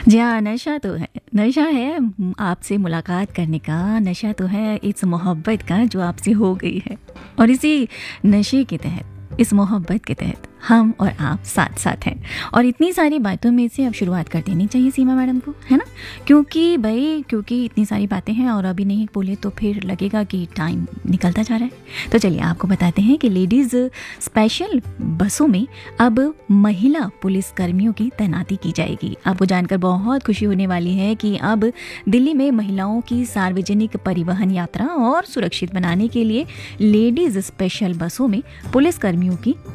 जी हाँ, नशा है आपसे मुलाकात करने का, नशा तो है इस मोहब्बत का जो आपसे हो गई है। और इसी नशे के तहत, इस मोहब्बत के तहत हम और आप साथ साथ हैं। और इतनी सारी बातों में से अब शुरुआत कर देनी चाहिए सीमा मैडम को, है ना? क्योंकि इतनी सारी बातें हैं और अभी नहीं बोले तो फिर लगेगा कि टाइम निकलता जा रहा है। तो चलिए आपको बताते हैं कि लेडीज़ स्पेशल बसों में अब महिला पुलिस कर्मियों की तैनाती की जाएगी। आपको जानकर बहुत खुशी होने वाली है कि अब दिल्ली में महिलाओं की सार्वजनिक परिवहन यात्रा और सुरक्षित बनाने के लिए लेडीज़ स्पेशल बसों में पुलिस कर्मियों की